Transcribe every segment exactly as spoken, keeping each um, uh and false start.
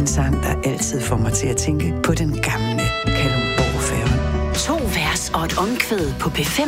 En sang, der altid får mig til at tænke på den gamle Kalundborg-færge. To vers og et omkvæd på P fem.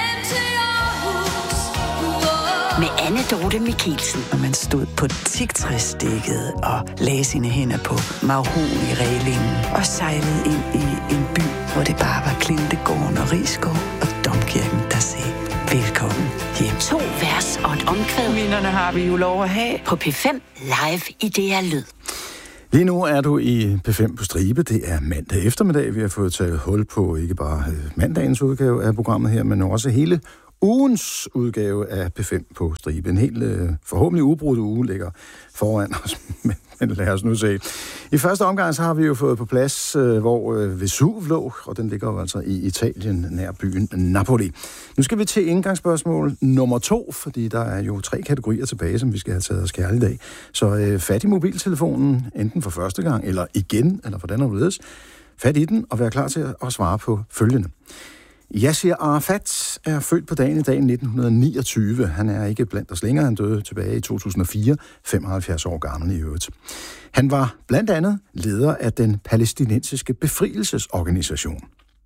Med Anne Dorthe Michelsen. Og man stod på teaktræsdækket og lagde sine hænder på mahogni-rælingen og sejlede ind i en by, hvor det bare var Klintegården og Risskov og Domkirken, der sagde velkommen hjem. To vers og et omkvæd. Minderne har vi jo lov at have. På P fem live i D R Lyd. Lige nu er du i P fem på stribe. Det er mandag eftermiddag. Vi har fået taget hul på ikke bare mandagens udgave af programmet her, men også hele ugens udgave af P fem på stribe. En helt øh, forhåbentlig ubrudt uge ligger foran os, men, men lad os nu se. I første omgang så har vi jo fået på plads, øh, hvor øh, Vesuv lå, og den ligger jo altså i Italien, nær byen Napoli. Nu skal vi til indgangsspørgsmål nummer to, fordi der er jo tre kategorier tilbage, som vi skal have taget os kærligt af. Så øh, fat i mobiltelefonen, enten for første gang, eller igen, eller hvordan du ledes. Fat i den, og vær klar til at svare på følgende. Yasser Arafat er født på dagen i dag nitten niogtyve. Han er ikke blandt os længere. Han døde tilbage i to tusind og fire, femoghalvfjerds år gammel i øvrigt. Han var blandt andet leder af den palæstinensiske befrielsesorganisation.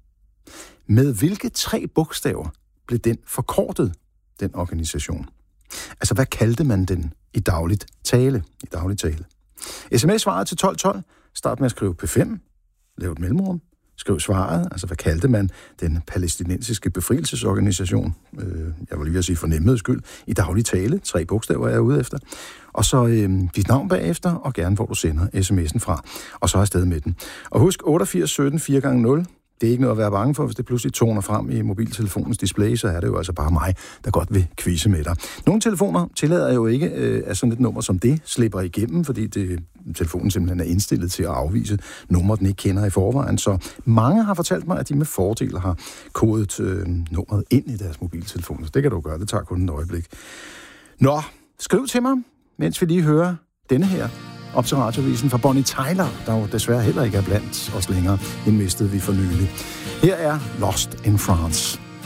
Med hvilke tre bogstaver blev den forkortet, den organisation? Altså, hvad kaldte man den i dagligt tale? I dagligt tale. sms-svaret til tolv tolv. Start med at skrive P fem. Lav et mellemrum. Skriv svaret, altså hvad kaldte man den palæstinensiske befrielsesorganisation, øh, jeg vil lige vil sige for nemheds skyld, i daglig tale, tre bogstaver er jeg ude efter, og så øh, dit navn bagefter, og gerne hvor du sender sms'en fra, og så afsted med den. Og husk otteogfirs sytten fire gange nul, det er ikke noget at være bange for, hvis det pludselig toner frem i mobiltelefonens display, så er det jo altså bare mig, der godt vil quizze med dig. Nogle telefoner tillader jo ikke, øh, at sådan et nummer som det slipper igennem, fordi det, telefonen simpelthen er indstillet til at afvise numre, den ikke kender i forvejen. Så mange har fortalt mig, at de med fordel har kodet øh, nummeret ind i deres mobiltelefon. Så det kan du gøre, det tager kun et øjeblik. Nå, skriv til mig, mens vi lige hører denne her op til radiovisen fra Bonnie Tyler, der jo desværre heller ikke er blandt os længere, end mistede vi for nylig. Her er Lost in France.